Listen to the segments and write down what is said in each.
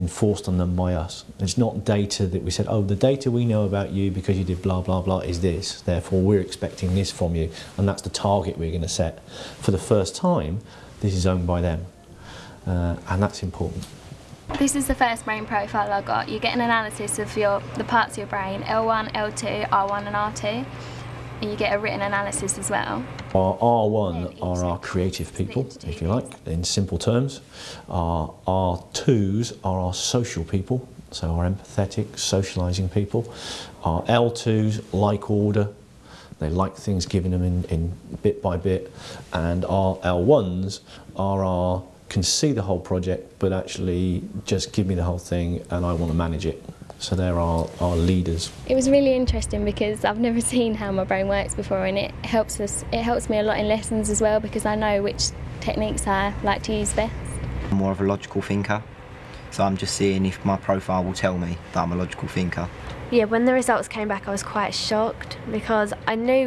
enforced on them by us. It's not data that we said, oh, the data we know about you because you did blah, blah, blah is this, therefore we're expecting this from you, and that's the target we're going to set. For the first time, this is owned by them, and that's important. This is the first brain profile I got. You get an analysis of the parts of your brain, L1, L2, R1 and R2, and you get a written analysis as well. Our R1 are our creative people, if you like, in simple terms. Our R2s are our social people, so our empathetic, socialising people. Our L2s like order, they like things given them in bit by bit, and our L1s are can see the whole project, but actually just give me the whole thing and I want to manage it. So they're our leaders. It was really interesting because I've never seen how my brain works before, and it helps me a lot in lessons as well, because I know which techniques I like to use best. I'm more of a logical thinker, so I'm just seeing if my profile will tell me that I'm a logical thinker. Yeah, when the results came back I was quite shocked because I knew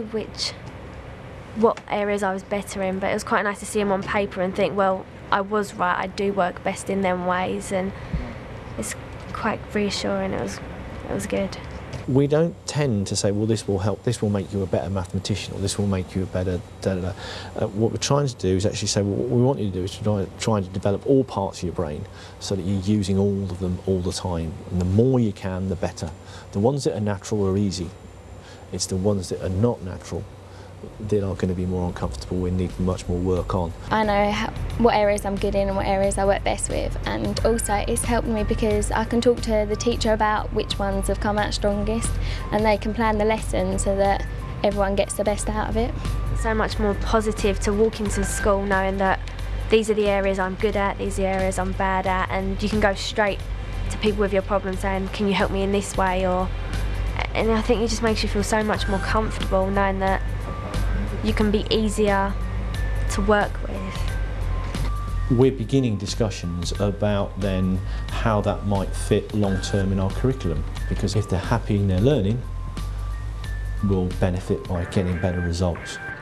what areas I was better in, but it was quite nice to see them on paper and think, well, I was right, I do work best in them ways, and it's quite reassuring. It was good. We don't tend to say, well, this will help, this will make you a better mathematician, or this will make you a better da-da-da. What we're trying to do is actually say, well, what we want you to do is to try to develop all parts of your brain so that you're using all of them all the time. And the more you can, the better. The ones that are natural are easy. It's the ones that are not natural that are going to be more uncomfortable and need much more work on. I know what areas I'm good in and what areas I work best with, and also it's helped me because I can talk to the teacher about which ones have come out strongest, and they can plan the lesson so that everyone gets the best out of it. It's so much more positive to walk into school knowing that these are the areas I'm good at, these are the areas I'm bad at, and you can go straight to people with your problem saying, can you help me in this way? And I think it just makes you feel so much more comfortable knowing that you can be easier to work with. We're beginning discussions about then how that might fit long term in our curriculum, because if they're happy in their learning, we'll benefit by getting better results.